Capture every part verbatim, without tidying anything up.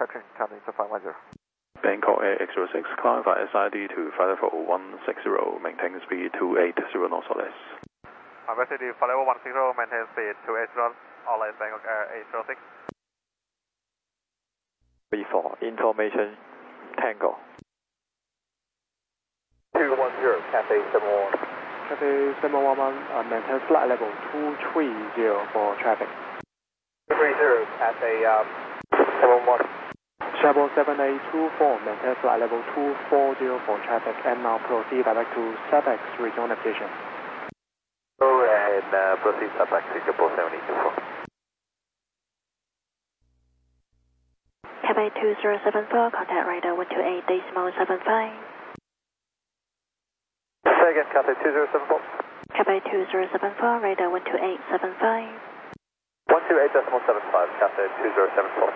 Tracking, coming to five one zero. Bangkok Air X zero six, climb via S I D to five level one six zero, maintain speed two eight zero knots or less. S I D five level one six zero, maintain speed two eight zero, all less Bangkok Air eight zero six. B four, information, Tango. two one zero, Cathay seven one. Cathay seven one one, uh, maintain flight level two three zero for traffic. two three zero, Cathay um, seven one. Shuttle seven eight two four, maintain flight level two four zero for traffic, and now proceed direct to SAPEX regional navigation. Go and uh, proceed SAPEX Singapore seven eight two four. Cathay two zero seven four, contact radar one two eight decimal seven five. Say again, Cathay two zero seven four. Cathay two zero seven four, radar one two eight seven five. one two eight decimal seven five, Cathay two zero seven four.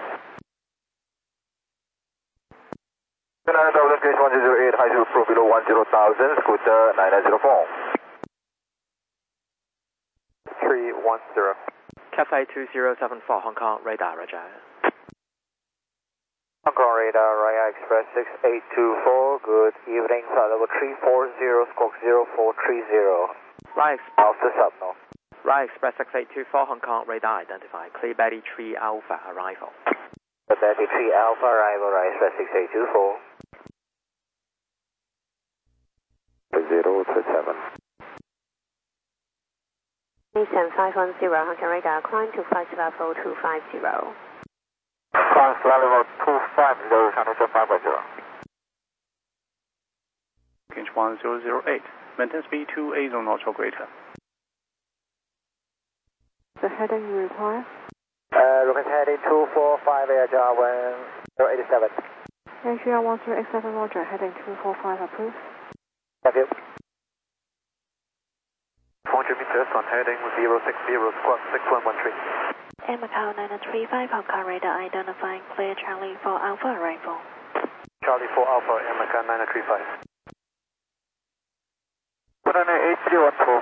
United Dublin Gauge one zero eight, high zero four below one zero thousand, scooter nine nine zero four. three one zero. Cathay two zero seven four, Hong Kong, radar, roger. Hong Kong radar, Raya Express six eight two four, good evening, flight level three four zero, squawk zero four three zero. Right, Alpha Subnorth. Right Express six eight two four, Hong Kong, radar identified, clear Betty three Alpha, arrival. Betty three Alpha, arrival, Raya Express six eight two four. zero two seven. Nissan five one zero, Hong Kong radar, climb to flight level two five zero. Climb flight level two five zero, Channel five one zero. Gauge one zero zero eight, maintain speed two eight zero knots or greater. The heading you require? Uh, request heading two four five Air Java zero eight seven. H R one zero eight seven, roger, heading two four five approved. Thank you. four hundred meters on heading zero six zero, squawk six one one three. Air Macau nine three five, Hong Kong radar identifying clear Charlie four Alpha arrival. Charlie four Alpha, Air Macau nine three five. Put on eight three one four.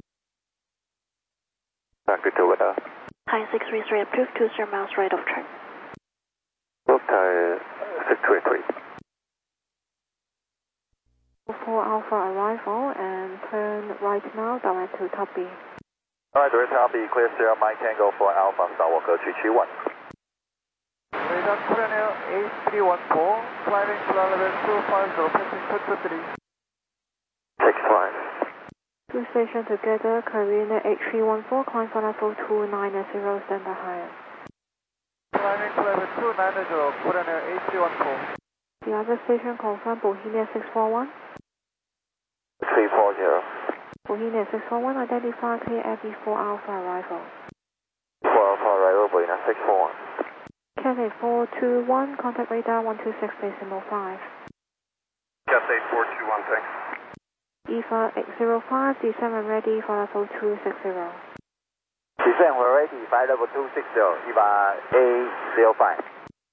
Thank you to weather. High six three three approved, two zero miles right of track. Book tie six three three. four Alpha arrival and turn right now, direct to top B. Alright, direct to top B, clear Sierra Mike Tango for Alpha, Skywalker three three one. Radar Colonel eight three one four, climbing to level two five zero, passing two two three. six five. Two stations together, Korean eight three one four, climb for level two nine zero, stand by higher. Climbing to level two nine zero, Colonel eight three one four. The other station confirmed, Bohemia six four one. three four zero. Bohemia six four one, identify clear F B four Alpha arrival. four Alpha arrival, Bohemia six four one. Cathay four two one, contact radar one two six decimal five. Cathay four two one, thanks. E V A eight zero five, descend when ready for level two six zero. Descend when ready, flight level two six zero, E V A eight zero five.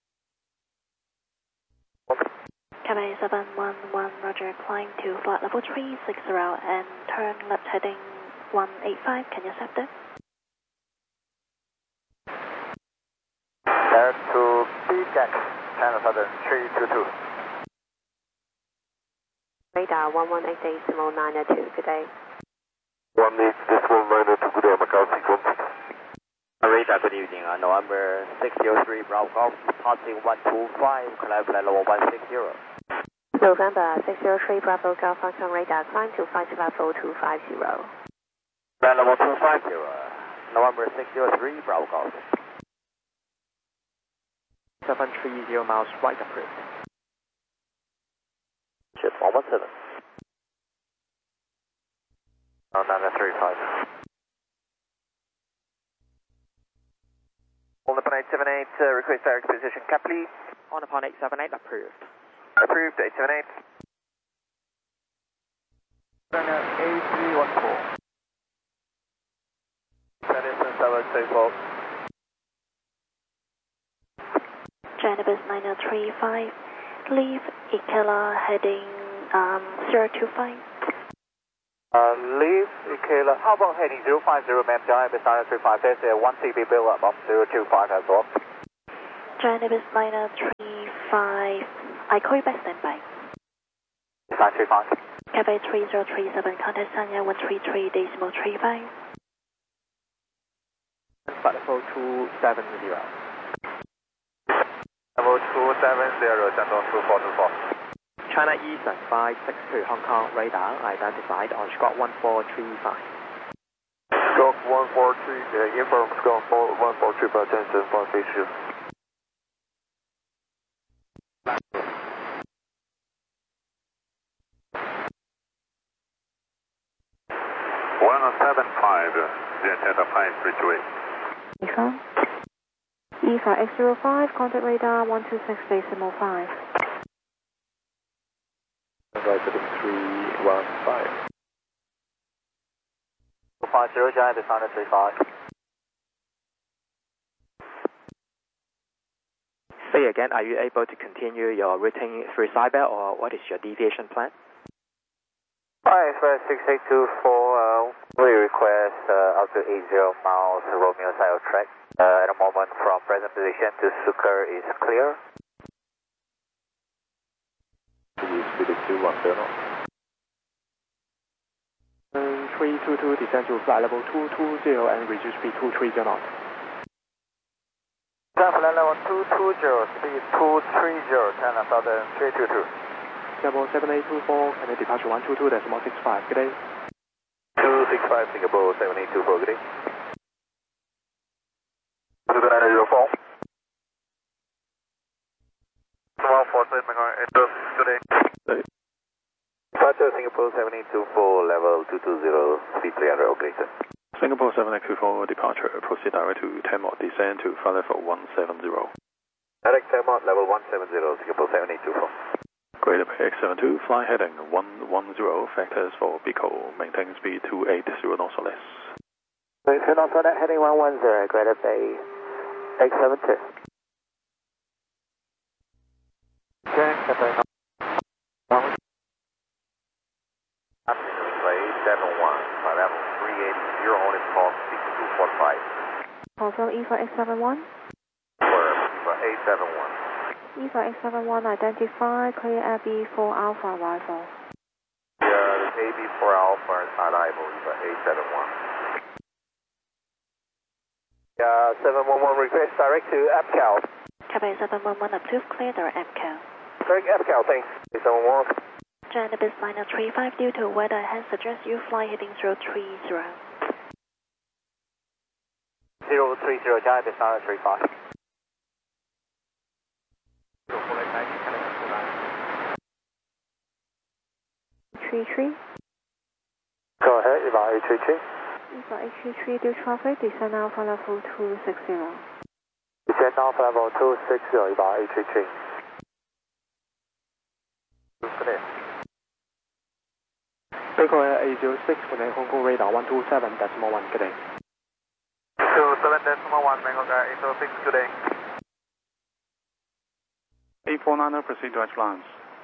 Cathay seven one one, roger, climb to flight level three six zero and turn left heading one eight five, can you accept it? Air to B Cat, Channel Southern three two two. Radar one one eight decimal nine two, good day. one eight decimal nine two, good day, Macau sequence. Radar, good evening, uh, November six zero three, Bravo Golf, passing one two five, climb flight level one six zero. November six zero three, Bravo Golf, Hong Kong radar, climb to flight level two five zero. Flight level two five zero, November six zero three, Bravo Golf. seven three zero miles right approved. Ship one one seven. Oh, nine three five. On upon eight seven eight, uh, request direct position, Capli. On upon eight seven eight, approved. Approved, eight seven eight. eight three one four. Madison seven two four. Janibus nine three five, leave Ikela heading um, zero two five. Uh, leave Ikela, how about heading zero five zero, ma'am, Janibus nine three five, there's a one C B bill up on zero two five as well. Janibus nine three five. I call you back standby. five three five. Cafe three zero three seven, contact Sanya one three three decimal three five. Flight level two seven zero. Level two seven zero, Shandong two four two four. China Eastern five six two Hong Kong radar identified on squawk one four three five. Squawk one four three, uh, inform squawk one four three five, attention for issue. one seven five, the antenna five three two eight. E five. E five X zero five, contact radar one two six decimal five. Right heading three one five. five zero, Giant, descended three five. Say again, are you able to continue your routing through Cyber or what is your deviation plan? Hi, Express six eight two four, uh, we request uh, up to eighty miles Romeo side of track. Uh, at the moment from present position to Sucre is clear. Please speed two one zero. three two two, descend to flight level two two zero and reduce speed two three zero knots. Flight level two two zero, speed two three zero, China Southern three two two. Singapore seven eight two four, and departure one two two decimal six five, good day. two six five, Singapore seven eight two four, good day. two nine zero four. one four three, good day. Departure Singapore seven eight two four, level two two zero, speed three hundred, okay, sir. Singapore seven eight two four, departure, proceed direct to ten knot, descend to flight level one seven zero. Direct ten knot, level one seven zero, Singapore seven eight two four. Greater Bay X seven two, fly heading one one zero, factors for Pico, maintain speed two eight zero knots or less. Maintain also that heading one one zero, Greater Bay X seven two. Okay, Cathay. eight seven one, level three eighty, holding call, speed to two four five. Confirm E five X seven one. For eight seven one. E five X seven one identify, clear A B for Alpha arrival. Yeah, A B for Alpha is arrival for eight seven one. Yeah, seven one one request direct to APCAL. Cafe seven one one approved, clear direct M C A L. Direct APCAL, thanks. eight seven one. China Business three five, due to weather has suggest you fly heading zero three zero. zero three zero, China Business three five. three three. Go ahead, about eight three three. E five X three three, due traffic, descend Alpha level two six zero. Descend Alpha level two six zero, about eight three three. Clear. Baker Air eight zero six, connect Hong Kong radar one two seven decimal one, good day. two seven decimal one, Bangkok Air eight zero six, good day. eight four niner, proceed to H-Lines.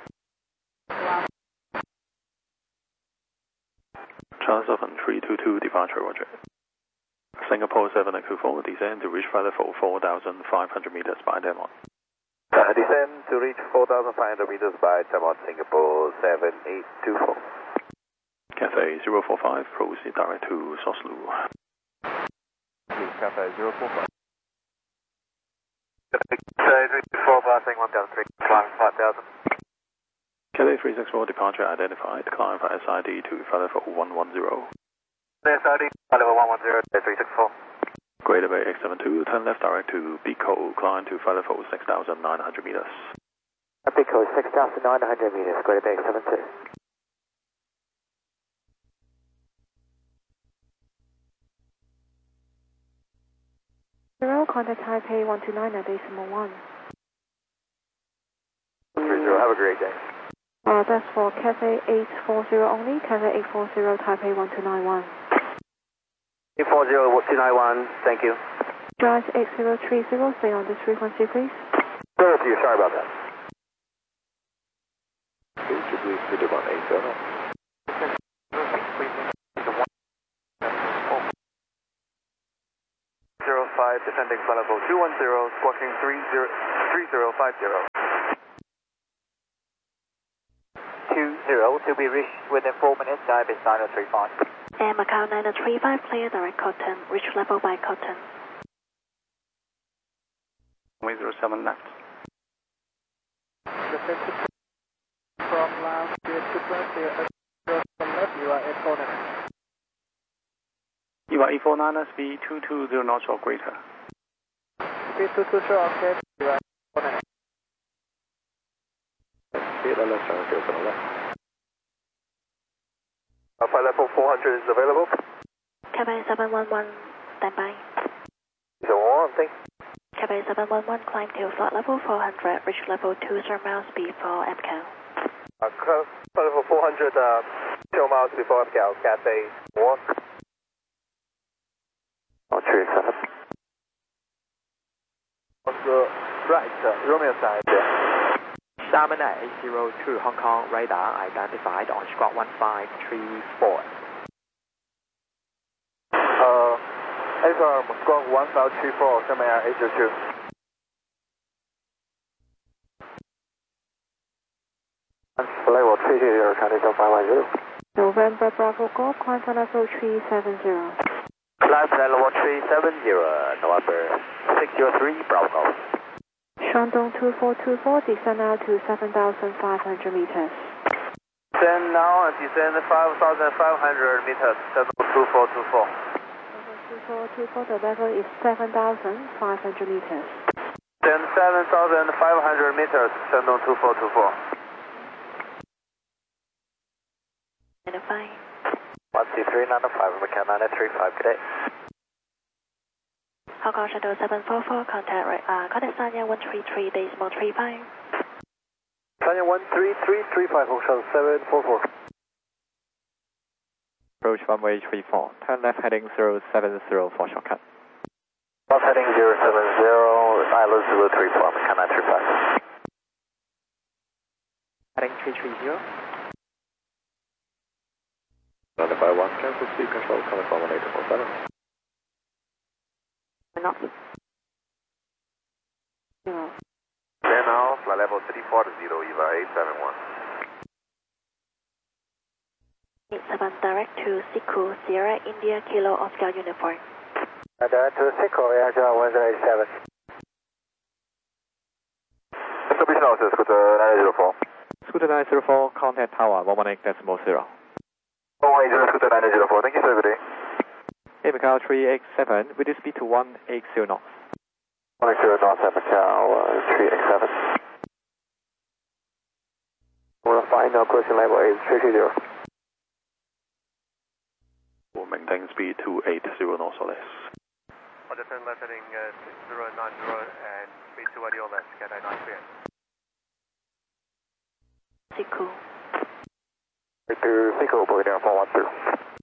Charles seven three two two, departure, roger. Singapore seven eight two four, descend to reach flight level four thousand five hundred meters by Denmark. Uh, descend to reach four thousand five hundred meters by Tamot, Singapore seven eight two four. Cathay zero four five, proceed direct to Soslu. Cathay zero four five. Cathay three six four, passing one thousand three, flying five thousand. Cathay three six four, departure identified, climb for S I D to flight level one one zero. S I D, level one one zero, three six four. Greater Bay X seven two, turn left direct to Pico, climb to flight level six thousand nine hundred meters. Pico six thousand nine hundred meters, Greater Bay X seven two. Zero, contact Taipei one two nine at decimal one. three zero, have a great day. Uh, that's for Cathay eight four zero only, Cathay eight four zero, Taipei one two nine one. eight four zero, two nine one, thank you. Drive eight zero three zero, stay on this frequency please. Go with you, sorry about that. Okay, to please speed about eight zero. zero five, descending flight level two one zero, squawking three zero, three zero five zero. two zero to be reached within four minutes, Diabase nine oh three five. Air Macau nine oh three five, clear direct Cotton, reach level by Cotton. one zero seven left. From last year to last year, from left, you are at four nine. You are E four nine, speed two two zero knots or greater. Speed two two zero, okay, you are at four nine. Speed on left, seven zero for the left. Alpha level four hundred is available. Cathay seven one one, standby. So on, thank Cathay seven one one, climb to flight level four hundred, reach level two zero miles before M C A L. Uh, flight level four hundred, uh, two miles before M C A L, Cathay one. Oh, three seven. On the right, uh, Romeo side. Salmon at eight zero two, Hong Kong, radar identified on squawk one five three four. Uh, Alpha squawk one five three four, Salmon at eight zero two. Level three zero, Chinese five one zero. November Bravo Golf, climb for level three seven zero. Climb level three seven zero, November six zero three, Bravo Golf. Shandong two four two four, descend now to seven thousand five hundred meters. Descend now and descend five thousand five hundred meters, two four two four. two four two four, the level is seven thousand five hundred meters. Descend seven thousand five hundred meters, Shandong two four two four. Identify. one two three nine five, Macau nine three five, good day. Hong Kong Shadow seven four four, contact uh, contact Sanya one three three, decimal three five. Sanya one three three three five, Hong Kong seven four four. Approach runway three four, turn left heading zero seven zero for shortcut. Left heading zero seven zero, Island zero three four, Macau nine three five. Heading three three zero. Identify one, cancel speed control, coming from one eight four seven. Not. Zero. Then now, flight level three four zero, Eva eight seven one. eight seven, direct to Siku, Sierra India Kilo Oscar Uniform. Uh, direct to Siku, Air John one zero eight seven. Distribution officer, Scooter nine zero four. Scooter nine zero four, contact tower one one eight decimal zero. one eight zero, Scooter nine zero four, thank you sir, good day. Air Macau three eight seven, with the speed to one eight zero knots. one eight zero knots, Air Macau uh, three eight seven. We're final closing level eight three three zero. Will maintain speed two eight zero knots or less. Roger, turn left heading uh, six zero nine zero and speed two eighty or less, Cathay nine three. Siku. To Siku, Boeing four one two.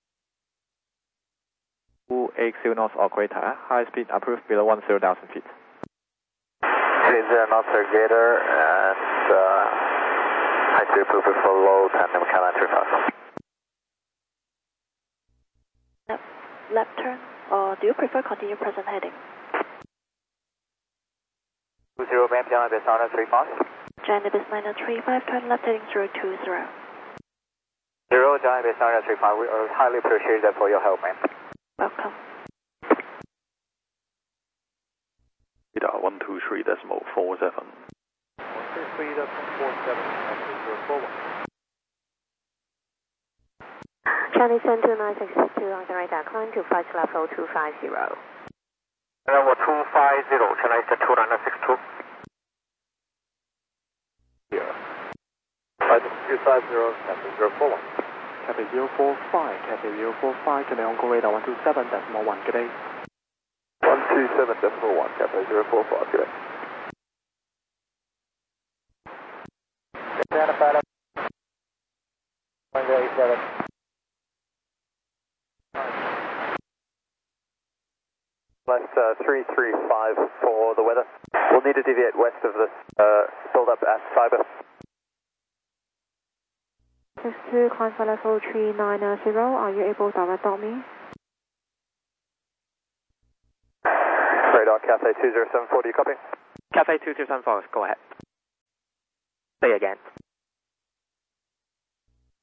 two eight zero knots or greater, high speed approved below ten thousand feet. three zero knots or greater and uh, high speed approved below tandem Macau nine three five. Left, left turn, or do you prefer continue present heading? two zero, man, Piano Base nine three five. Janibis nine oh three five, turn left heading zero two zero. Zero, Giant Base nine three five, we are highly appreciate that for your help, man. Welcome. Radar one two three decimal four seven. one two three decimal four seven, zero four one. Charlie Center nine six two on the radar, climb to flight level two five zero. Level two five zero, Charlie Center two nine six two. Here. Flight two five zero, Captain zero four one. Cathay zero four five, Cathay zero four five, to the Hong Kong radar one two seven decimal one, good day. one two seven decimal one, Captain zero four five, good day. Identified one zero eight seven. Plus uh, three three five for the weather. We'll need to deviate west of this uh, build-up at Cyber. six two, climb for level three nine zero, are you able to direct dot me? Radar Cathay two zero seven four, do you copy? Cathay two two seven four, go ahead. Say again.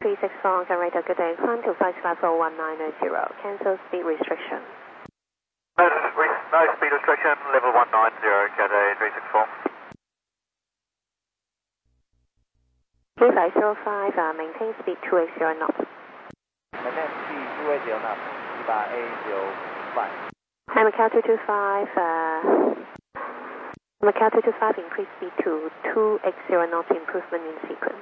three six four, Hong Kong radar, good day, climb to flight level one nine zero, cancel speed restriction. No, no speed restriction, level one nine zero, Cathay three six four. three five zero five, uh, maintain speed two eighty knots. Maintain speed two eighty knots,一百 A 九 five. Hi, Macau two two five, uh, Macau two two five, increase speed to two eighty knots, improvement in sequence.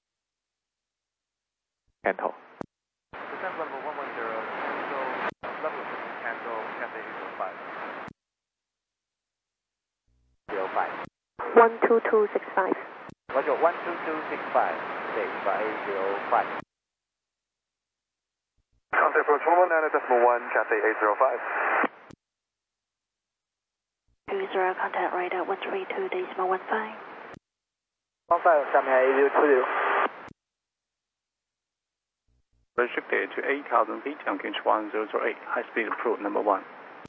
Cancel. Descent level one one zero, cancel, level cancel, Cathay zero five. zero five. one two two six five. Roger, one two two six five, okay,一百 A zero five. Contact approach one one nine decimal one, Cathay eight zero five. two zero, contact radar one three two decimal one five. one five, 下面 A zero two zero. Restricted to eight thousand feet on King one zero zero eight, high speed approved number one.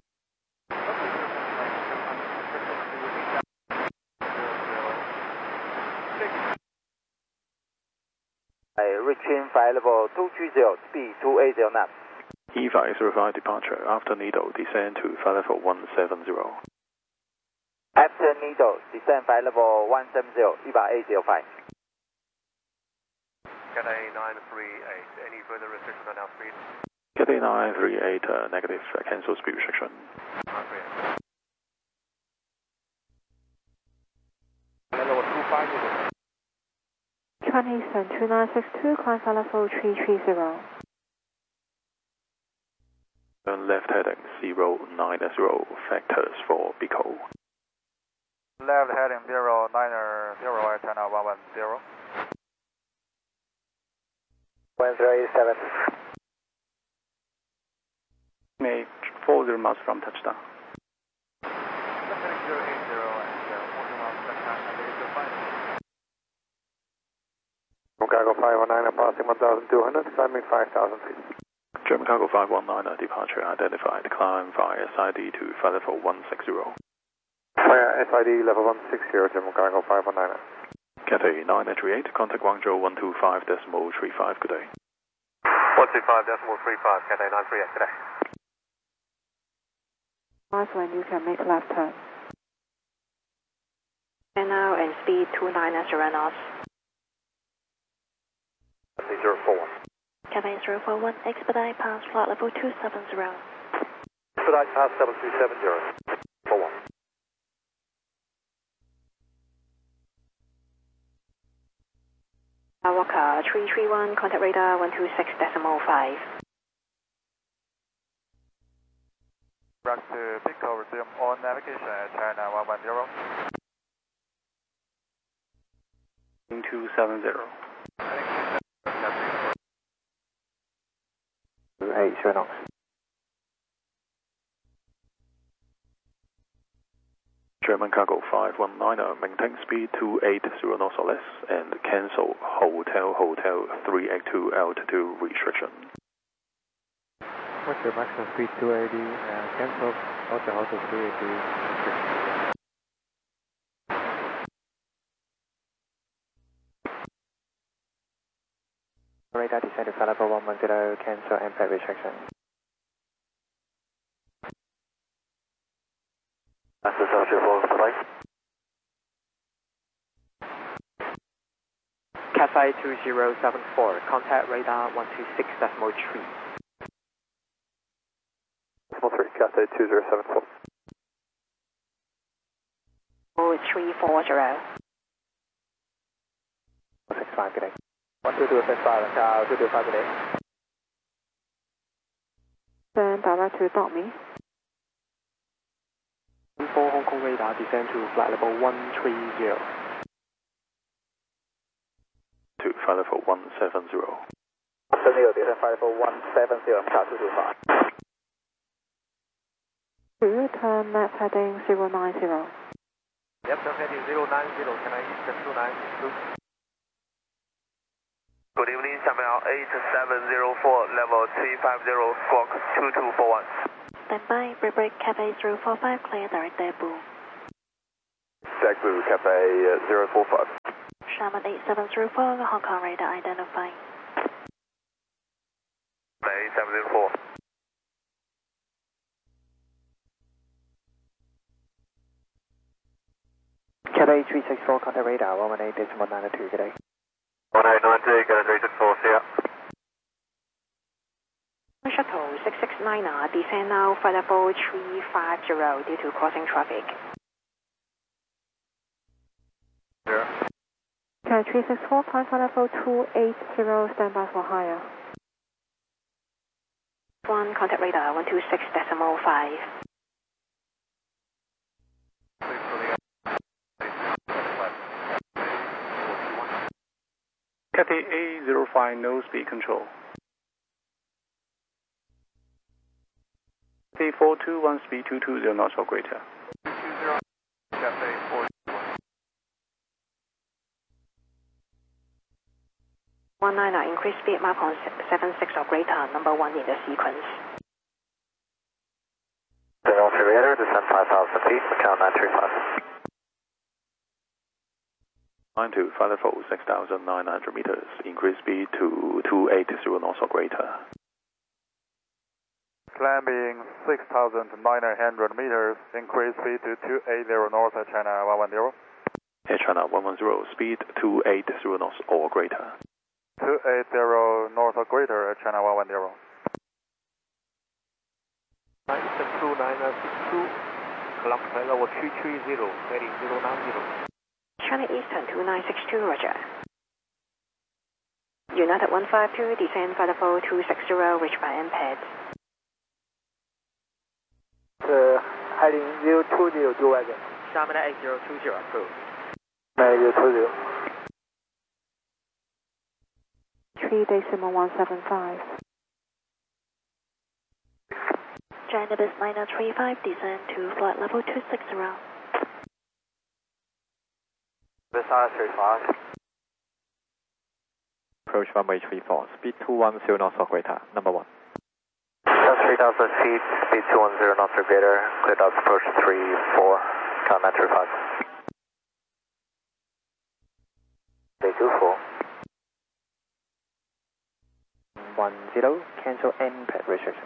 Reaching flight level two three zero, speed two eighty knots. E five zero five departure, after Needle, descend to flight level one seven zero. After Needle, descend flight level one seven zero,一百 A zero five. Cathay nine three eight, any further restrictions on our speed? Cathay nine three eight, uh, negative, uh, cancel speed restriction. Level two five zero. Chinese Sun two nine six two, climb flight level three three zero. Turn left heading zero nine zero, factors for Bico. Left heading zero nine zero, antenna one one zero. one zero eight seven. Make four zero miles from touchdown. Left heading zero eight zero and four zero miles touchdown, Cathay zero five. Chicago five one nine, passing one thousand two hundred, climbing five thousand feet. German Cargo five one nine, departure identified, climb via S I D to flight level one six zero. Fire S I D level one six zero, German Cargo five one nine. Cathay nine three eight, contact Guangzhou one two five decimal three five, good day. one two five decimal three five, Cathay nine three eight, good day. That's when you can make left turn. And now, and speed two nine zero knots. zero four one. Cathay zero four one, expedite past flight level two seven zero. Expedite past seven two seven zero. four one. Walker three three one, contact radar one two six decimal five. Back to Pico, resume on navigation at China one one zero. two seven zero. eight zero knots. German Cargo five one nine, maintain speed two eighty knots or less, and cancel Hotel Hotel three eight two altitude restriction. What's your maximum speed two eighty and cancel Hotel Hotel three eight two restriction. Radar descend to flight level one one zero, cancel and flight restriction. That's the South Shore flight. Cathay two zero seven four, contact radar one two six decimal three. Decimal three, Cathay two zero seven four. Oh, three four zero. one six five, good day. one two two six five, Macau two two five, good day. Then direct to dot me. four Hong Kong radar, descend to flight level one three zero. To flight level one seven zero. Sunil, descend flight level one seven zero, Macau two two five. Turn left heading zero nine zero. Yep, turn heading zero nine zero, can I use the two nine two? Good evening, Samuel eight seven zero four, level three five zero, squawk two two four one. Stand by, break Cathay zero four five, clear direct debut. Direct Blue, Cathay zero four five. Sherman eight seven zero four, Hong Kong radar identified. eight seven zero four. Cathay three six four, contact radar one one eight decimal nine two, good day. one eight nine two, get a three six four, see ya. Shuttle six six niner, descend now flight level three five zero due to crossing traffic. Yeah. Cathay three six four, climb flight level two eight zero, stand by for higher. One, contact radar one two six decimal five. Cathay A zero five, no speed control. Cathay four two one, speed two two zero knots or greater. two two zero, Cathay four two one. one niner, increase speed map on seven six or greater, number one in the sequence. General Aviator, descend five thousand feet, Macau nine three five. Nine two, flight level six thousand nine hundred meters, increase speed to two eighty knots or greater. Climbing six thousand nine hundred meters, increase speed to two eighty north China one one zero. Air China one one zero, speed two eighty knots or greater. two eighty north or greater China one one zero. nine six two nine six two, climb flight level three three zero, heading zero nine zero. China Eastern two nine six two, roger. United one five two, descend flight level two six zero, reach by M pads. Uh, heading zero two zero, dual wagon. Shamina eight zero two zero, approved. eight zero two zero. three decimal one seven five. Janibus niner three five, descend to flight level two six zero. This niner three five. Approach runway three four, speed two one zero knots or greater, number one. three thousand feet, speed two one zero knots or greater, cleared out approach three four, Macau nine three five. Day two four. one zero, cancel M pad restriction.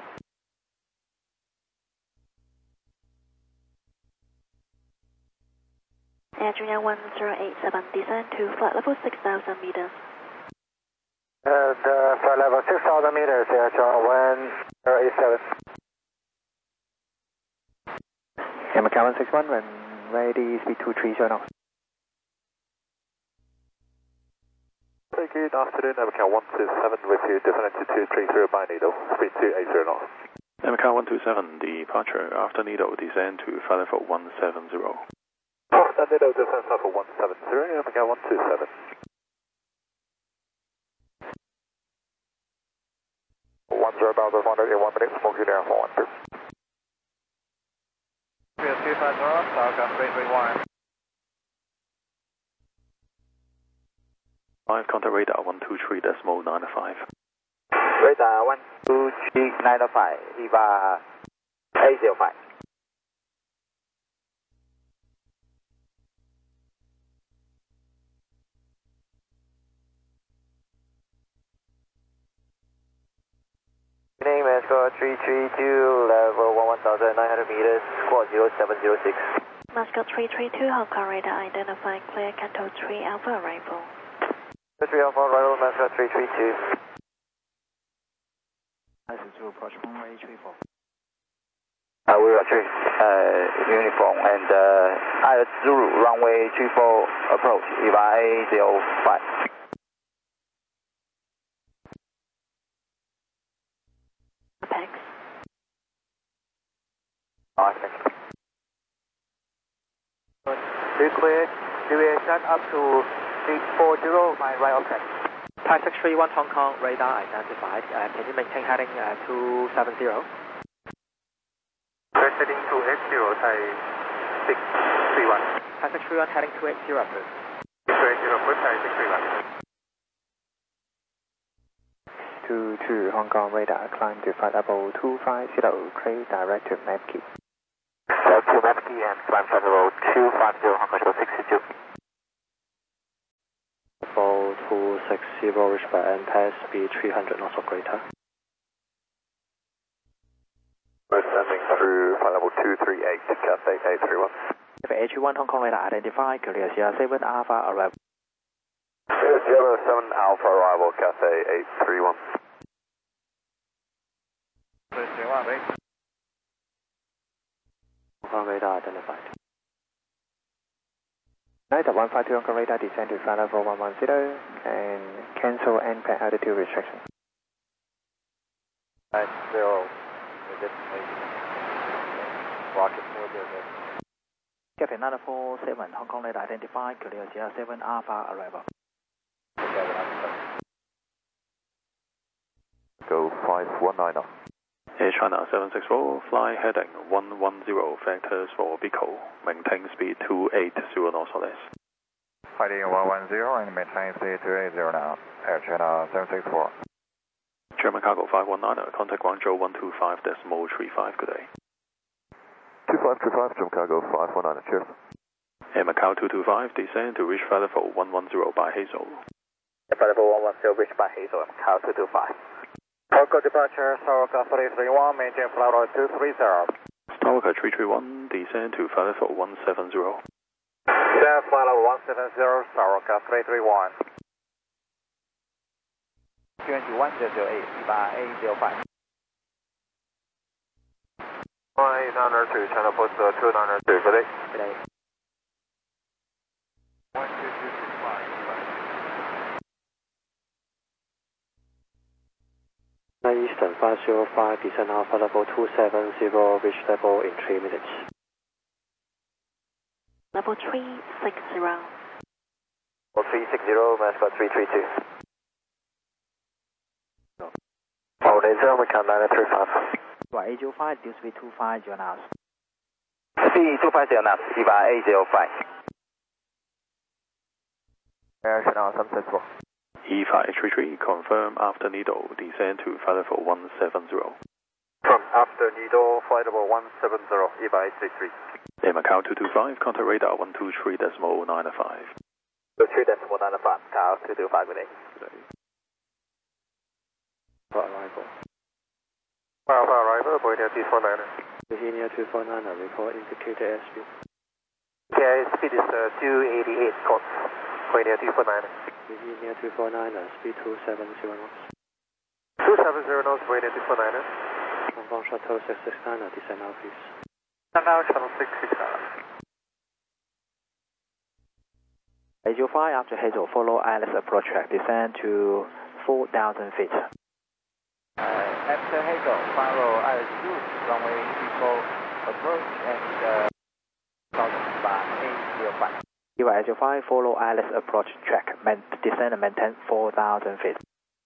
Air Junior one zero eight seven, descend to flight level six thousand meters. And uh, flight level six thousand meters, Air Junior one zero eight seven. Air Macau one six one, when ready, speed two three zero knots. Very good afternoon, Air Macau one two seven with you, definitely two three zero by needle, speed two eight zero knots. Air Macau one two seven, departure after needle, descend to flight level one seven zero. After needle, descend level one seven zero, Air Macau one two seven. one zero about one hundred in one minute, smoke you down for one two. two five zero, Falcon three three one. five, contact radar one two three decimal nine five. Radar one two three nine five, Eva eight zero five. Name is for three three two, level one one thousand nine hundred meters, squad zero seven zero six. Muscat three three two, Hong Kong radar identified clear, Canto three Alpha arrival. three Alpha arrival, Muscat three three two. License to approach runway three four. Uh, we are three, uh, uniform and uh, I Zulu runway three four approach, Eva eight zero five. Apex. Awesome. Request deviation up to eight four zero, my right object. Thai six three one Hong Kong, radar identified. Uh, can you maintain heading uh, two seven zero? We're heading to eight zero, Thai six three one. Thai six three one heading two eight zero, please. two eight zero, good Thai six three one. two two Hong Kong radar, climb to flight level two five zero, trade direct to Mapkey. Direct to Mapkey and climb flight level two five zero, Hong Kong Show six two. Level two six zero, reach by M pass, speed three hundred knots or greater. Cathay eight three one. Cathay eight three one Hong Kong radar identified, Korea Sierra seven Alpha arrival. Sierra seven Alpha arrival, Cathay eight three one. eight three one, wait. Hong Kong radar identified. United one five two Hong Kong radar descend to flight level one one zero and cancel N P A altitude restriction. nine zero. Rocket four zero. Cathay nine four seven Hong Kong radar identified, Korea Sierra seven Alpha arrival. Go five one nine. Air China seven six four, fly heading one one zero, vectors for Bico, maintain speed two eight zero knots or less. Heading one one zero and maintain speed two eight zero now. Air China seven six four. German Cargo five one nine, contact Guangzhou one two five decimal three five, good day. two five two five, German Cargo five one nine, cheers. Air Macau two two five, descend to reach flight level one one zero by Hazel. Flight level one one zero, reached by Hazel, Macau two two five. Focal departure, Soroka three three one, maintain flight level two three zero. Stalker three three one, descend to flight level one seven zero. Descend flight level one seven zero, Soroka three three one. one zero zero eight, by eight zero five. eight nine two, China Post two nine two, good day. Good day. one two two six five. Eastern five zero five, descend Alpha level two seven zero, reach level in three minutes. Level three six zero. Level three six zero, Mascot three three two. Oh, there's zero, Macau nine three five. By eight zero five, due speed two five zero knots. Speed two five zero knots, by eight zero five. Air China seven six four. E five three three, confirm after needle, descend to flight level one seven zero. From after needle, flight level one seven zero, E by eight three three. Air Macau two two five, contact radar one two three decimal nine five. two three decimal nine five, Macau two two five, good day. For arrival. Alpha arrival, Boeing two four nine. Virginia two four nine, report indicator airspeed. Okay, speed is uh, two eighty-eight knots. Boeing two four nine. Virginia two four nine, speed two seven zero knots. two seven zero knots, Boeing two four nine. Hong Kong Shuttle six six nine, descend now please. Now Shuttle six six nine. eight zero five, after Hazel, follow I L S approach track, descend to four thousand feet. Uh, after Hazel, follow I L S two, runway equal approach and uh, by eight zero five. U I eight zero five, follow I L S approach track, man, descend and maintain four thousand feet.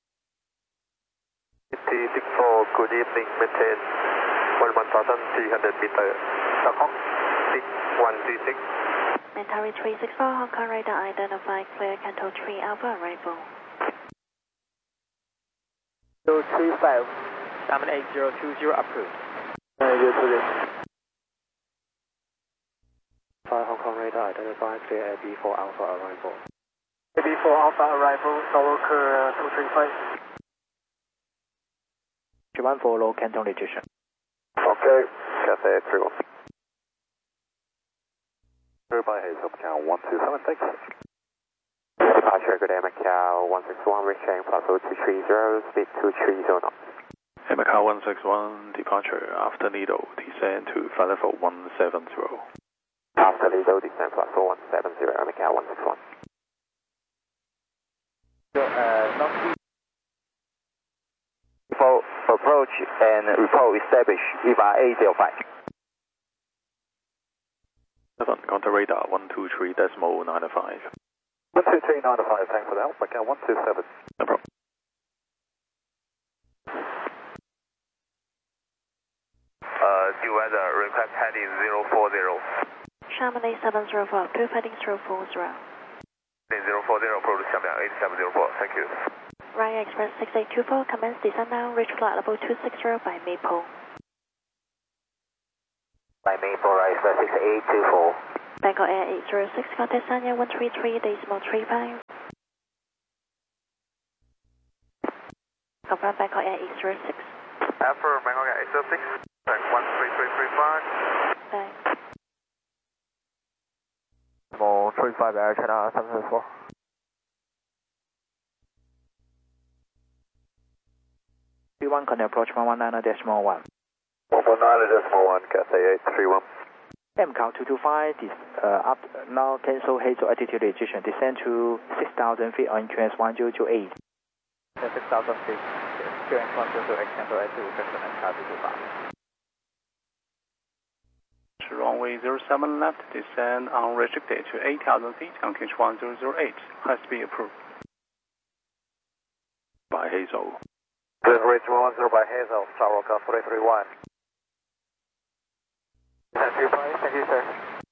T six four, good evening, maintain one thousand three hundred meters. Stockholm, six one three six. Mentari three six four, Hong Kong radar identified, clear Canto three Alpha arrival. two three five, seven eight zero two zero approved. five Hong Kong radar identified, clear A B four Alpha arrival. A B four Alpha arrival, Soroka two three five. one follow Canton rejection. Okay, Cathay three one. By Hazel, Macau one two seven, thanks. Departure, good day, Macau one six one, reaching plateau two three zero, speed two three zero knots. Air Macau one six one, departure after needle, descend to flight level one seven zero. After needle, descend plateau one seven zero, Macau one six one. So, uh, not for approach and report established, E V A eight zero five. seven, contact radar one two three decimal nine five. one two three nine five, thanks for that. Macau one two seven. No problem. Uh, due weather, request heading zero four zero. Chamonix seven zero four, approved heading zero four zero. zero four zero, approach Chamonix eight seven zero four, thank you. Ryan Express six eight two four, commence descent now, reach flight level two six zero by Maple. By Maple, Ryan Express six eight two four. Bangkok Air eight zero six, contact Sanya one three three decimal three five. Confirm Bangkok Air eight zero six. After Bangkok Air eight zero six, one three three three five. Thanks. Decimal three five Air China seven seven four. three one, can approach one one nine decimal one. one one nine decimal one, Cathay eight three one. M C A L two two five, uh, up, now cancel Hazel altitude registration, descend to six thousand feet on Q S one zero two eight. six thousand feet, Q S one zero two eight, cancel altitude registration, M C A L two two five. Runway zero seven left, descend unrestricted to eight thousand feet on Q H one zero zero eight. Has been approved by Hazel. Good, reach one zero by Hazel, Tower Rock three three one. Thank you, thank you, sir.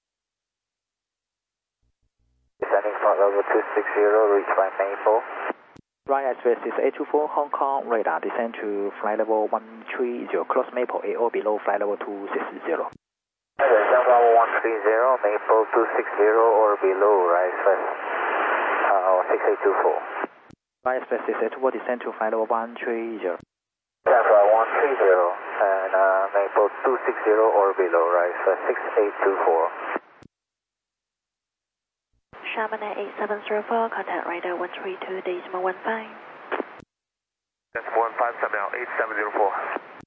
Descending flight level two six zero, reach by Maple. Right express is eight two four Hong Kong, radar, descend to flight level one three zero, cross Maple, A O below flight level two six zero. Descend level one three zero, Maple two six zero or below, right express, uh, six eight two four. Right express is eight two four, descend to flight level one three zero. Alpha one three zero and uh, Maple two six zero or below, right, so six eight two four. Sharman eight seven zero four, contact radar one three two decimal one five. That's one five seven eight seven zero four.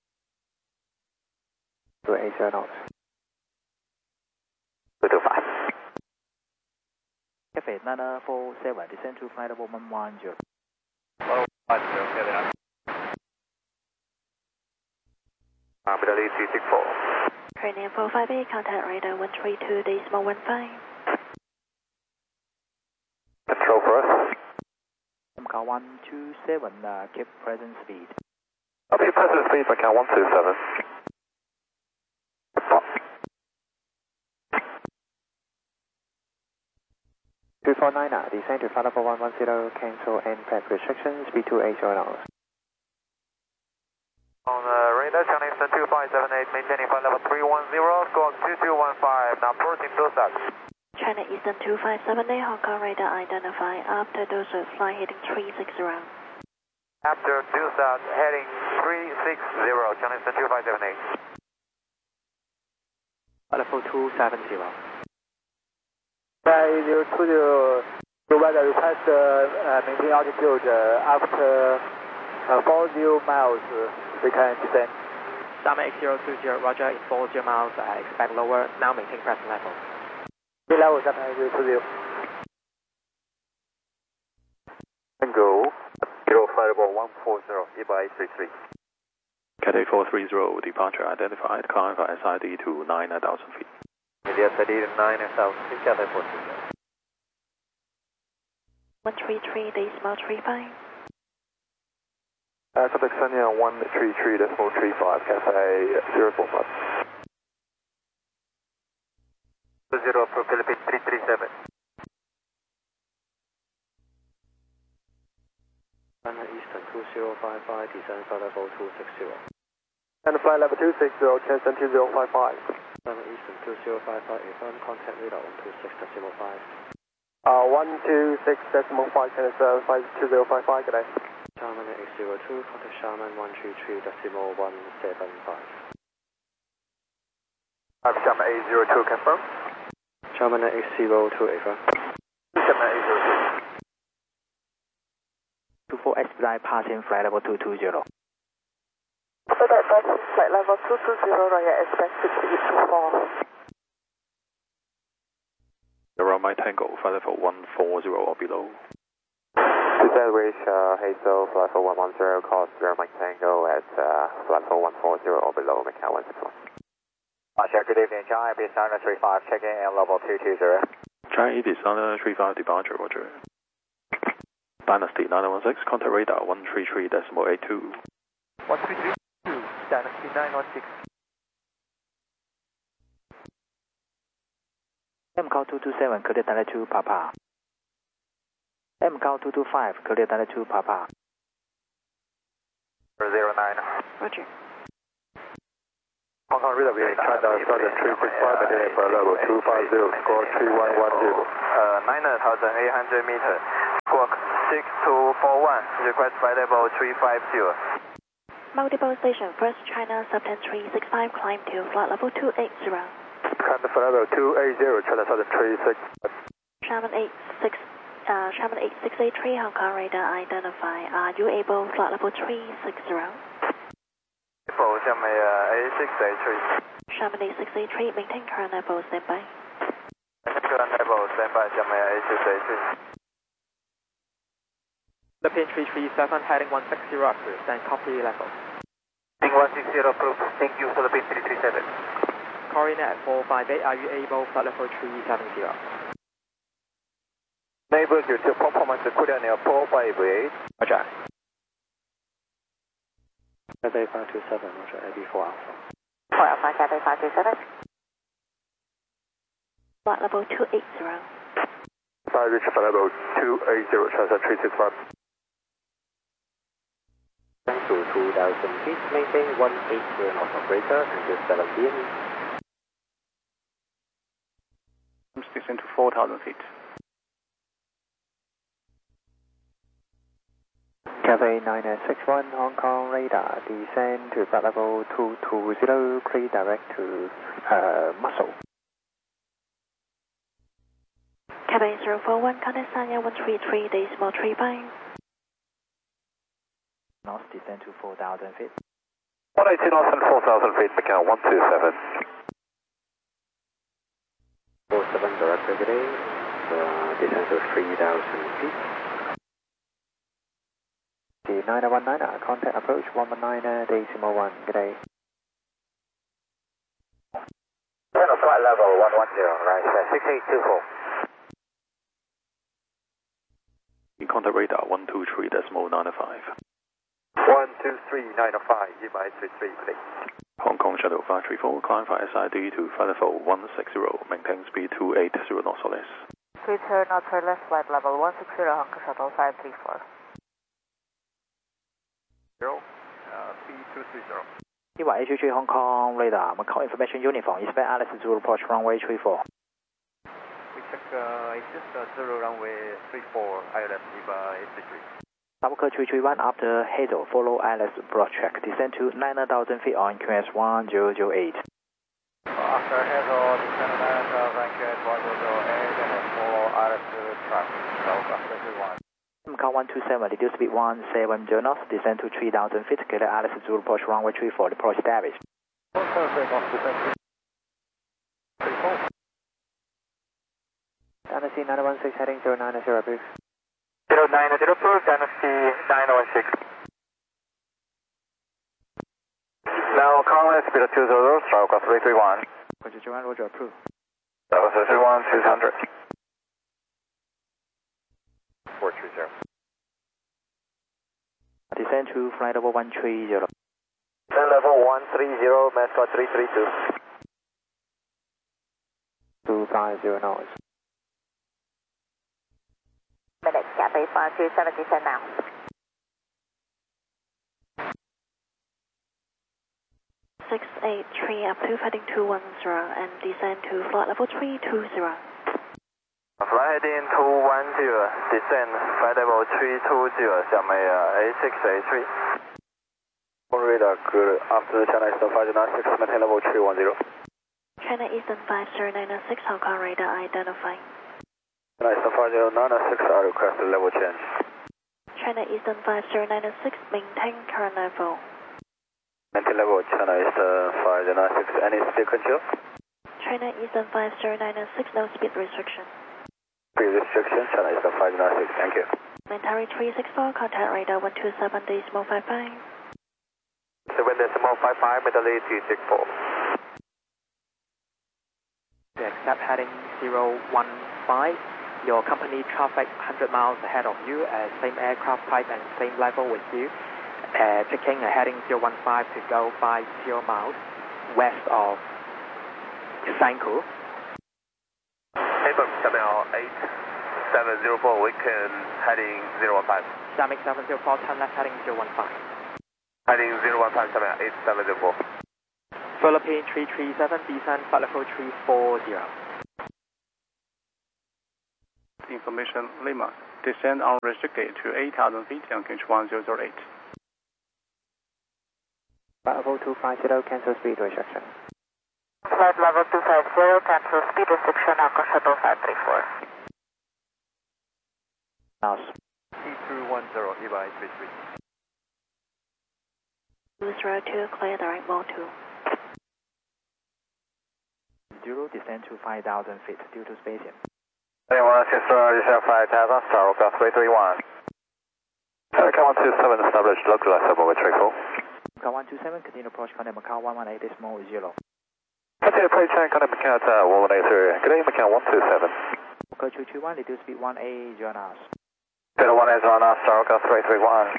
two eight zero knots. two two five. Cafe nine four seven, descend to flight level one one zero. one one zero, okay, there. Middle East three six four. Korean four five eight, contact radar one three two decimal one five. Control for us. M C A L one two seven, uh, keep present speed. Keep present speed for C A L one two seven. two four nine, uh, descend to flight level one one zero, cancel and prep restrictions, speed two eight zero knots. On the radar, Chinese two five seven eight, maintaining flight level three one zero, squawk two two one five, now approaching Dosat. China Eastern two five seven eight, Hong Kong radar identified after Dosat, flight heading three six zero. After Dosat, heading three six zero, Chinese two five seven eight. Level two seven zero. Flight zero two zero, your weather request uh, uh, maintain altitude uh, after uh, four zero miles. Uh, We can descend. Sharman eight zero two zero, roger, in four zero miles, uh, expect lower, now maintain present level. Sea level seven eight zero two zero. Tango, zero flight level one four zero, E by eight three three. Cathay four three zero, departure identified, climb for S I D to nine thousand feet. India S I D to nine thousand feet, Cathay four three zero. one three three decimal three five. Uh, contact Sanya one three three decimal three five, Cathay zero four five. Zero for Philippines three three seven. China Eastern two zero five five, descend flight level two six zero. And flight level two six zero, China two zero five five. China Eastern two zero five five, affirm contact radar one two six decimal five. Uh, one two six decimal five, China five two zero five five, good day. Sharman eight zero two, contact Sharman one three three decimal one seven five. I'm Sharman eight zero two, confirm. Sharman eight zero two, affirm. Sharman eight zero two. two four expedite passing flight level two two zero. Expedite passing flight level two two zero, Royal Express six eight two four. Around my Tango, flight level one four zero or below. Descend reach uh, Hazel, flight level one one zero, course zero Mike Tango at uh, flight level one four zero or below, Macau one six one. Roger, good evening, China East Designer three five, check in and level two two zero. China East Designer three five, departure, roger. Dynasty nine one six, contact radar one three three decimal eight two. one three three two, Dynasty nine one six. M C A L two two seven, clear Delta two, Papa. M C A L two two five, clear Delta two, Papa. zero nine. Roger. Hong Kong radar, we tried out Southern three six five, maintaining for level two five zero, squawk three one one zero. Uh, nine thousand eight hundred meters, squawk six two four one, request flight level three five zero. Multiple station, first China Subten three six five, climb to flight level two eight zero. China flight level two eight zero, China Southern three six. Sherman eight six, uh, Sherman eight six eight three, Hong Kong radar identify. Are you able flight level three six zero? Able, Sherman eight six eight three. Sherman eight six eight three, maintain current level, standby. Current level, standby, Sherman eight six eight three. Philippine three three seven, heading one six zero approved, and copy level. Heading one six zero approved, thank you, Philippine three three seven. Coordinate four five eight, are you able flight level three seven zero? Neighbor zero two, performance coordinate four five eight. Roger. Cathay five two seven, Roger, A B four Alpha. four Alpha, Cathay five two seven. Flight level two eight zero. Flight reach flight level two eight zero, China three six five. To two thousand feet, maintain one eight zero knots operator, and just seven B M E. Descend to four thousand feet. Cathay nine six one, Hong Kong radar, descend to flight level two two zero, clear direct to uh, Muscle. Cathay zero four one, contact Sanya one three three, decimal three five. Knots descend to four thousand feet. one eighty knots and four thousand feet, Macau one two seven. four seven direct good day, uh, descend to three thousand feet. The nine one nine, contact approach one one nine, decimal one, good day. Flight level one one zero, right, six eight two four. Contact radar one two three decimal nine five. one two three nine five, E M I three three, please. Hong Kong Shuttle five three four, climb via S I D to flight level one six zero, maintain speed two eight zero knots or less. Three zero knots or less, flight level one six zero, Hong Kong Shuttle five three four. Zero, uh, P two three zero. E Y H three Hong Kong radar, Macau information uniform, expect Alice to approach runway three four. We check, uh, it's just uh, zero runway three four, I L F, E V A eight three. Tabaka three three one after Hazel, follow I L S broad track, descend to nine thousand feet on Q S one zero zero eight. After Hazel, descend nine thousand, Q S one zero zero eight, and follow I L S track, Tabaka three three one. Macau one two seven, reduce speed one seven zero knots, descend to three thousand feet, get I L S to approach runway three four, approach Davis. Dynasty nine one six heading zero nine zero approved. zero nine zero approved, Dynasty nine one six. Now, current speed two zero, stroke three three one. Roger, Joanne, Roger, approved. Level three three one, six hundred. four three zero. Descend to flight level one three zero. Descend level one three zero, Mascot three three two. two five zero knots. Minutes, Cathay five two seven, descend now. six eight three, approved heading two one zero, and descend to flight level three two zero. Flight heading two one zero, descend flight level three two zero, Xiaomei uh, eight six eight three. Radar good, after China Eastern five zero nine six, maintain level three one zero. China Eastern five zero nine six, Hong Kong radar identifying. China Eastern five zero nine six, I request level change. China Eastern five zero nine six, maintain current level. Maintain level, China Eastern five zero nine six, any speed control? China Eastern five zero nine six, no speed restriction. Speed restriction, China Eastern five zero nine six, thank you. Mentari three six four, contact radar one two seven, decimal five five. seven decimal five five, Mentari three six four. To accept heading zero one five, your company traffic one hundred miles ahead of you, uh, same aircraft type and same level with you, uh, taking a heading zero one five to go five zero miles west of Sanku. Abram, Samuel eight seven zero four, weekend heading zero one five. Dynamic seven zero four, turn left heading zero one five. Heading zero one five, Samuel eight seven zero four. Philippine three three seven, descend flight level three four zero. Information Lima, descend unrestricted to eight thousand feet on Q H one zero zero eight. Flight level two five zero, cancel speed restriction. Flight level two five zero, cancel speed restriction, Alpha Shuttle five three four. House. T two one zero, E Y three three. two zero two, clear direct mode two. Zero, descend to five thousand feet due to spacing. Anyone six zero, descend five thousand, Star Rock three three one. Macau one two seven, established localizer over three four. Macau one two seven, continue approach contact Macau one one eight decimal zero. Continue approach contact Macau Tower one one eight zero. Good day, Macau one two seven. Macau two two one, reduce speed one eight zero knots. zero one eight zero knots, Star Rock three three one.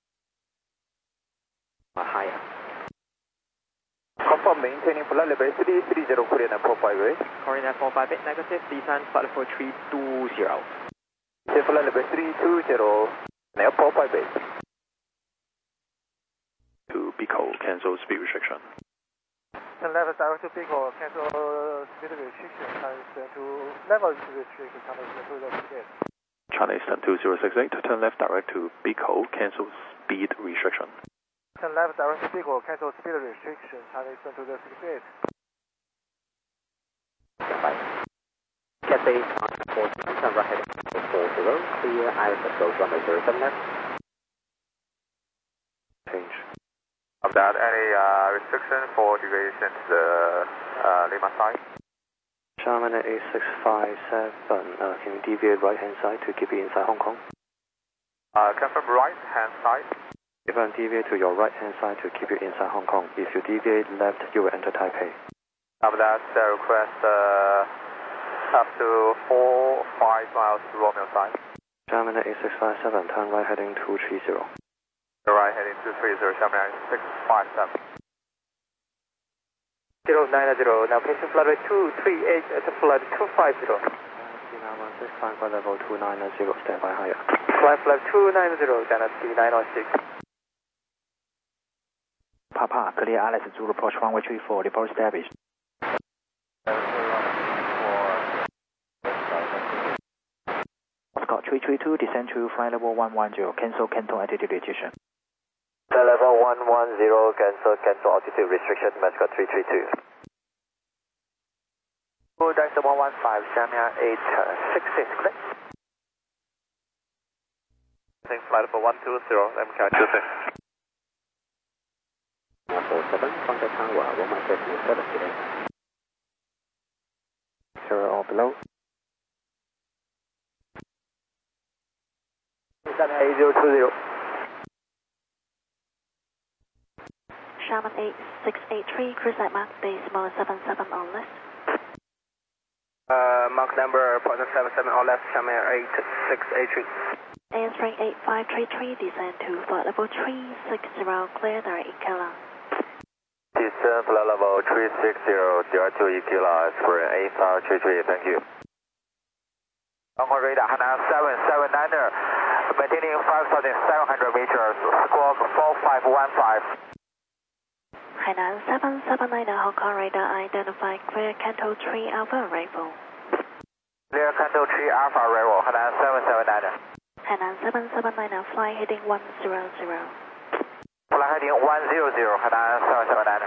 Higher. Confirm maintaining flight level three three zero, Korean four five eight. Korean four five eight, negative, descend flight level three two zero. Flight level three two zero, now four five eight. To Pico, cancel speed restriction. Turn left direct to Pico, cancel speed restriction, transition to level restriction, transition to the speed. China Eastern two zero six eight, turn left direct to Pico, cancel speed restriction. Turn left direct to Pico, cancel speed restriction, transition to the speed. Cathay four seven, turn right heading four zero, clear Iris approach runway zero seven left. Change. Of that, any uh, restriction for deviation to the uh, Lima side? Charmin eight six five seven, uh, can you deviate right hand side to keep it inside Hong Kong? Uh, confirm right hand side. If I deviate to your right hand side to keep you inside Hong Kong, if you deviate left, you will enter Taipei. Of that, uh, request uh, up to four five miles to Romeo side. Charmin eight six five seven, turn right heading two three zero. Right heading two three zero, Shamrock six five seven. zero nine zero, now patient flight rate two three eight at the flight two five zero. nine one six, climb flight level two nine zero, stand by higher. Flight flight two nine zero, Dana three nine six. Papa, clear Alice Zulu approach runway three four, report established. Scott three three two, descend to flight level one one zero, cancel Canton altitude restriction. Level one one zero, cancel, cancel altitude restriction, Mascot three three two. Oh, that's the one one five, Samia eight six six, click. Flight level one two zero, M K two six. four seven, contact Tower, one one seven seven today. Zero or below. Samia eight zero two zero. Sherman eight six eight three, cruise at Mark decimal seven seven on left. Uh, Mark number point seven seven on left, Shamir eight six eight three. Answering eight five three three, descend to flight level three six zero, clear direct Ikela. Descend flight level three six zero, direct to Ikela, Spirit eight five three three, thank you. On radar, Hainan seven seven niner, maintaining five thousand seven hundred meters, squawk four five one five. Hainan seven seven nine, Hong Kong radar, identify clear Canto three Alpha arrival. Clear Canto three Alpha arrival, Hainan seven seven nine. Hainan seven seven nine, fly heading one zero zero. Fly heading one zero zero, Hainan seven seven nine.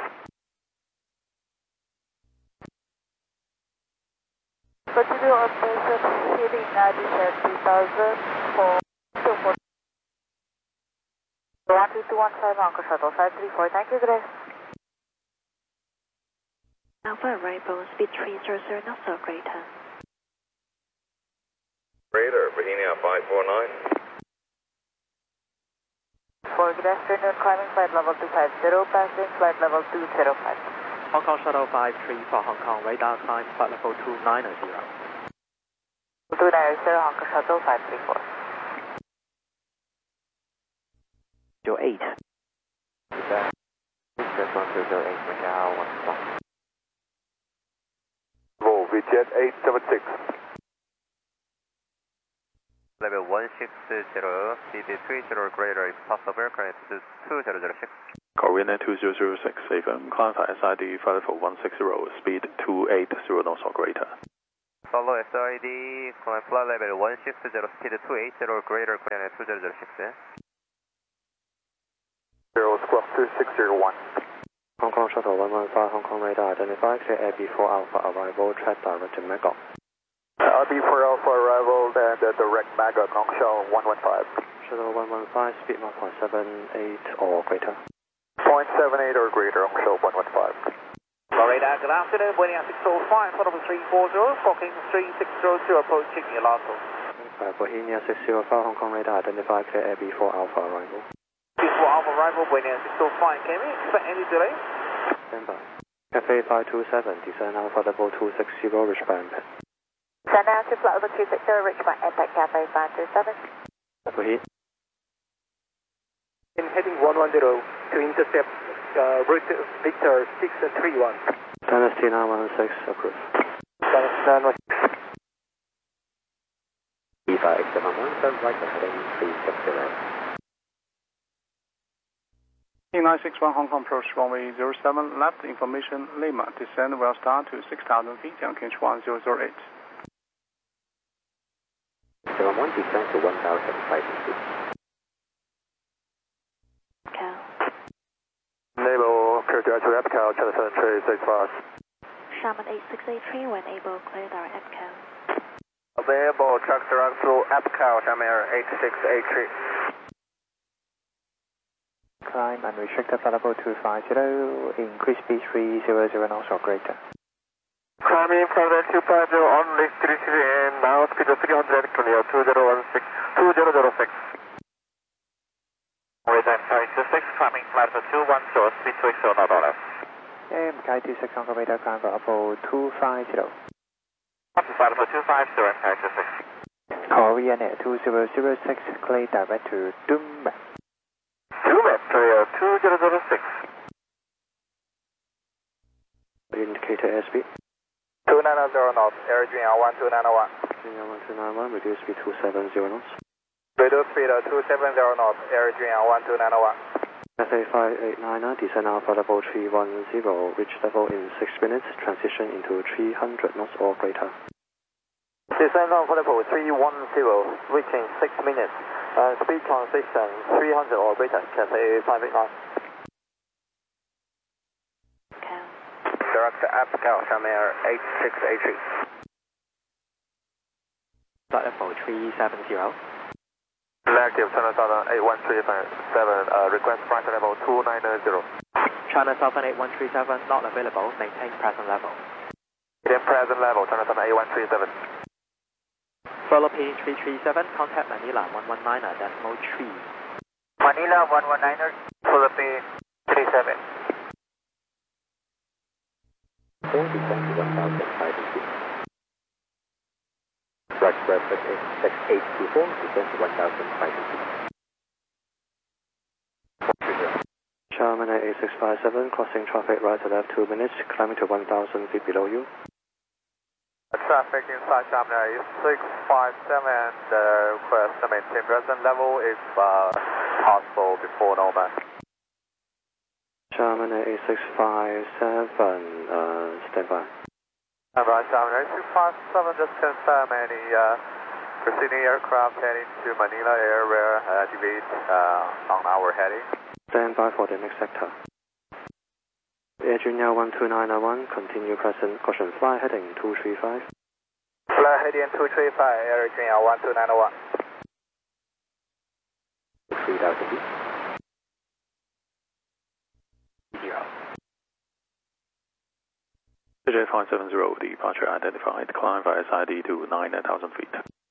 Continue on mission heading ninety-seven three thousand for two four. one two two one five, Uncle Shuttle five three four, thank you, Grace. Alpha arrival, speed three zero zero knots or greater. Radar, Bohemia five four nine. For good afternoon, climbing flight level two five zero, passing flight level two zero five. Hong Kong Shuttle five three for Hong Kong, radar climb flight level two nine zero. two nine zero, Hong Kong Shuttle five three four. Zero eight. Just one two zero eight, Macau one stop. Roll VJet eight seven six. Level one six zero, speed three zero greater if possible, current is two zero zero six. Korean two zero zero six, Avon, climb for S I D flight level one six zero, speed two eight zero knots or greater. Follow S I D, climb flight level one six zero, speed two eight zero greater, current two zero zero six. Zero squawk two six zero one. Hong Kong Shuttle one one five, Hong Kong radar identified, clear air B four Alpha arrival, track direct to Magog. Uh, B four Alpha arrival and uh, direct Magog, Hong Kong one one five. Shuttle one one five, speed one point seven eight or greater. zero point seven eight or greater, Hong Kong one one five. Radar, good afternoon, Boeing six oh five, Following three four zero, Foxing three six zero two, approaching Yalato. Uh, Bohemia six oh five, Hong Kong radar identified, clear air B four Alpha arrival. B four Alpha arrival, Boeing six oh five, can we expect any delay? Stand by. Cafe five two seven, descend Alpha level two six zero, reach by impact. Send out to flight level two six zero, reach by impact, Cafe five two seven. Proceed. In heading one one zero to intercept uh, Victor six three one. Dynasty nine one six, approved. Dynasty nine one six. E five seven one, turn right heading three six zero. E nine six one Hong Kong approach runway zero seven, left information Lima, descend will start to six thousand feet, and King one zero zero eight. seven one, descend to one thousand five hundred feet. Cal. Naval, clear direct to Epical, Channel seven three six five. Sharman eight six eight three, when able, clear direct Epical. Available, track direct to Epical, Sharman eight six eight three. Climb unrestricted flight level two five zero, increase speed three hundred knots or greater. Climbing from the two five zero on list three three and now speed of three hundred, clear two zero one six, two zero zero six. With that five two six, climbing flight level two one zero, speed two zero not on left. M K two six Hong Kong radar, climb for level two five zero. Flight level two five zero and five two six. Korean Air two zero zero six, clear direct to Dumbek. Dumbek, clear two zero zero six. Indicator airspeed. two nine zero knots, air G L one two nine one. G L one two nine one, reduce speed two seven zero knots. Reduce speed two seven zero knots, air G L one two nine one. S A five eight nine nine, descend Alpha level three one zero, reach level in six minutes, transition into three hundred knots or greater. Descend Alpha level three one zero, reaching six minutes, uh, speed transition three hundred or greater, Cathay five eight nine. Cal. Direct to Epical, Sharman eight six eight three. Flight level three seven zero. Negative, China Southern eight one three seven, uh, request flight level two nine zero. China Southern eight one three seven, not available, maintain present level. Maintain present level, China Southern eight one three seven. Philippine three three seven, contact Manila one one nine, decimal three. Manila one one nine, Philippine three seven. four descend to one thousand five hundred feet. Right, breakfast six eight two four, descend to one thousand five hundred feet. Charman eight six five seven, crossing traffic right to left two minutes, climbing to one thousand feet below you. Traffic inside Charman eight six five seven, the request to maintain present level if uh, possible before normal. Charman eight six five seven, uh, stand by. Alright, Charman eight six five seven, just confirm any uh, preceding aircraft heading to Manila area uh, deviate uh, on our heading. Stand by for the next sector. Air Junior one two nine one, continue present, caution fly heading two three five. Fly heading two three five, Air Junior one two nine one. three thousand feet. Zero. J J five seven zero, departure identified, climb via S I D to nine thousand feet.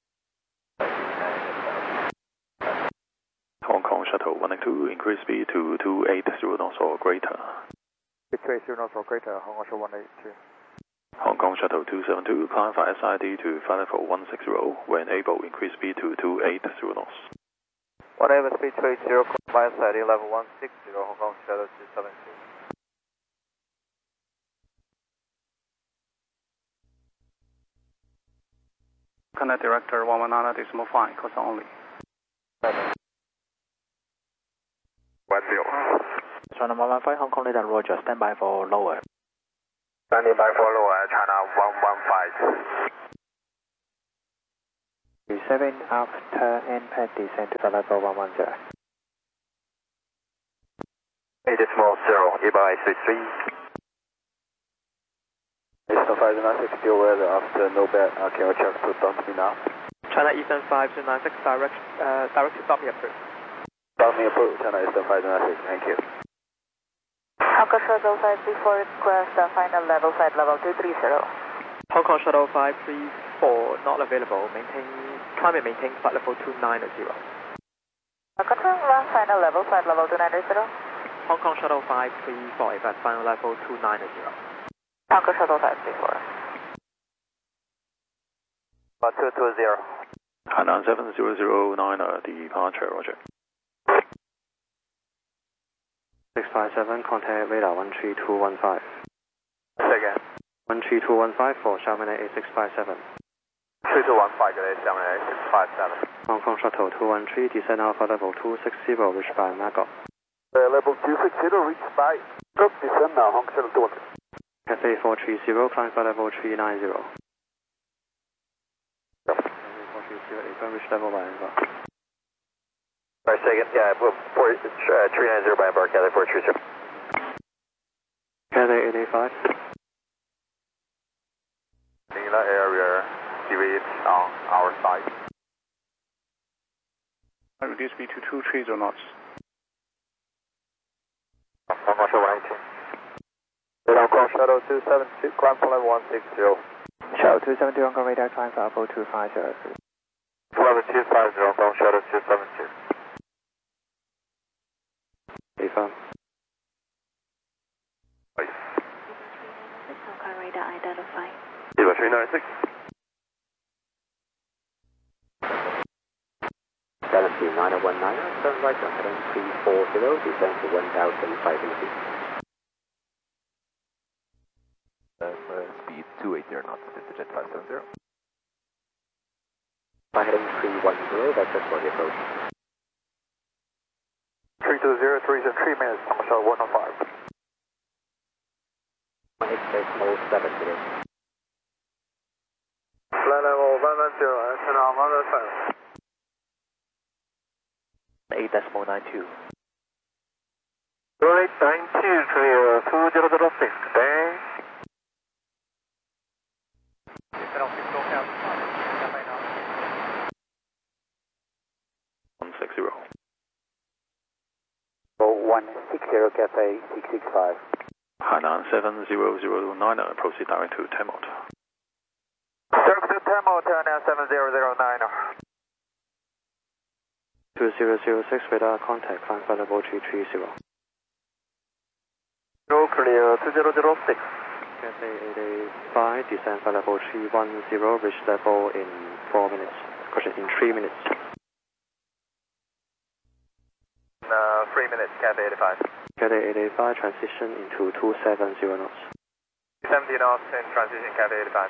Hong Kong Shuttle one two, increase speed to two eight zero knots or greater. two eight zero knots or greater, Hong Kong Shuttle one eight two. Hong Kong Shuttle two seven two, climb via S I D to flight level one six zero, when able, increase speed to two eight zero knots. Whatever speed two eight zero, climb via S I D level one six zero, Hong Kong Shuttle two seven two. Connect director one one nine decimal five, cause only. One zero. China one one five, Hong Kong radar, Roger, stand by for lower. Standing by for lower, China one one five. seven after impact, descend to flight level one one zero. eight decimal zero, Ibai three three. Eastern five two nine six, still weather after no bad, uh, can you check to dump me now? China Eastern five two nine six, direct, uh, direct to dump me approved. Dump me approved, China Eastern five two nine six, thank you. Hong Kong Shuttle five three four, request uh, final level side level two three zero. Hong Kong Shuttle five three four, not available. Maintain, climate maintain flight level two nine zero. Confirm last final level side level two nine zero. Hong Kong Shuttle five three four, at final level two nine zero. Hong Kong Shuttle five three four. Uh, two two zero. Hainan seven zero zero nine, departure, roger. six five seven, contact radar one three two one five. Say again. one three two one five for Xiamen eight six five seven. three two one five, good day, Xiamen eight six five seven. Hong Kong Shuttle two one three, descend Alpha level two six zero, reached by Magog. Uh, level two six zero, reached by, group descend now, Hong Kong Shuttle two one three. Cathay four three zero, climb for level three nine zero. four three zero, eight, reach level by Embark. Alright, second, yeah, four, uh, three nine zero by Embark, Cathay four three zero. Cathay eight eight five. Manila area, deviate on our side. Reduce speed to two three zero knots. Hong Kong Shuttle one eighteen. Hong Kong Shuttle two seven two, climb for level one six zero. Shuttle two seven two, Hong Kong radar, climb for Alpha two five zero. Level two five zero, Hong Kong Shuttle two seven two. Affirm. Hong Kong radar identified. Eva three nine six. Galaxy nine one nine, turn right on heading three four zero, descend to one thousand five hundred feet. Um, uh, speed two eighty knots, Jet five seven zero. By heading three one zero, that's just for the approach. three two zero, three zero three minutes, Hong Kong Shuttle one oh five. one eight decimal seven today. Flight level one one zero, turn on one one five. eight decimal nine two. eight nine two, clear two zero zero six, today. one six zero. one six zero, Cathay six six five. Hainan seven zero zero nine, proceed direct to Temot. Direct to Temot, turn now seven zero zero nine. two zero zero six, radar contact, climb for level three three zero. Go clear two zero zero six. Cathay eight eight five, descend for level three one zero, reach level in four minutes. Question in three minutes. Uh, three minutes, Cathay eighty five. Cathay eight eight five, transition into two seven zero knots. seventy knots in transition, Cathay eighty five.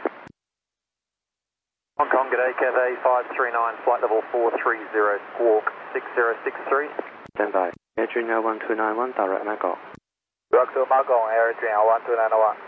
Hong Kong, good day, Cathay five three nine, flight level four three zero, squawk six zero six three. Stand by. Air Junior one two nine one, direct Magog. Direct to Magog, Air Junior one two nine one.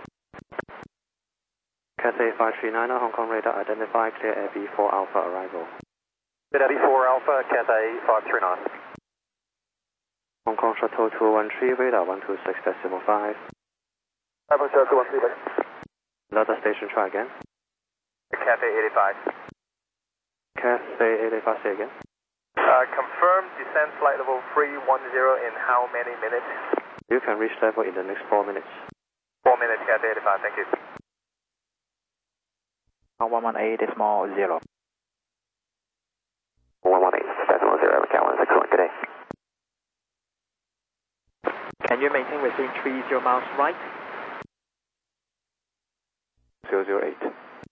Cathay five three nine, Hong Kong radar identify, clear Air B four Alpha arrival. Air B four Alpha, Cathay five three nine. Hong Kong Shuttle two one three, radar one two six decimal five. Hong Kong Shuttle two one three. Another station, try again. Cathay eighty five. Cathay eight eight five, say again. Uh, confirm descent flight level three one zero in how many minutes? You can reach level in the next four minutes. Four minutes, Cathay eighty five, thank you. one one eight decimal zero. one one eight decimal zero, Cat one six one, good day. Can you maintain within three zero miles right? zero zero eight.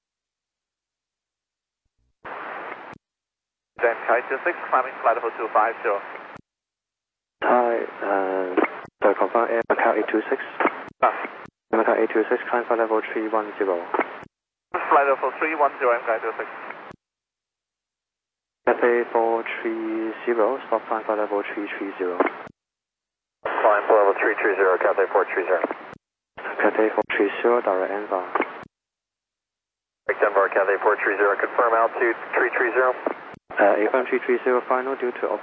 Then Kai two six, climbing flight level two five zero. Hi, uh, sorry, confirm Air Macau eight two six. Ah. Air Macau eight two six, climb for level three one zero. Flight level three one zero, M K two six. Cathay four three zero, stop climb for level three three zero. Climb for level three three zero, Cathay four three zero. Cathay four three zero, direct Envar. Direct Envar, Cathay four three zero, confirm altitude three three zero. Uh, A F M three three zero, final due to